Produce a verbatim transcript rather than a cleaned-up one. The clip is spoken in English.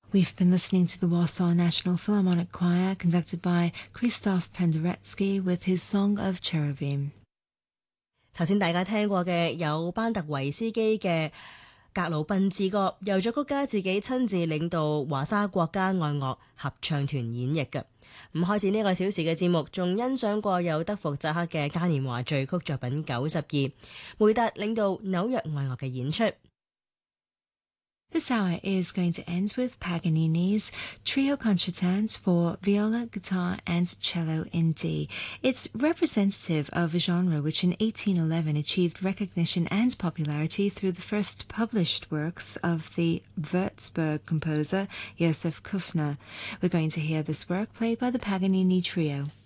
We've been listening to the Warsaw National Philharmonic Choir conducted by Krzysztof Penderecki with his Song of Cherubim. 頭先大家聽過嘅有班特維斯基嘅格魯賓之歌，由作曲家自己親自領導華沙國家愛樂合唱團演繹嘅。咁開始呢個小時嘅節目，仲欣賞過有德福扎克嘅嘉年華序曲作品九十二，梅達領導紐約愛樂嘅演出。 This hour is going to end with Paganini's Trio Concertante for viola, guitar and cello in D. It's representative of a genre which in eighteen eleven achieved recognition and popularity through the first published works of the Würzburg composer Joseph Kufner. We're going to hear this work played by the Paganini Trio.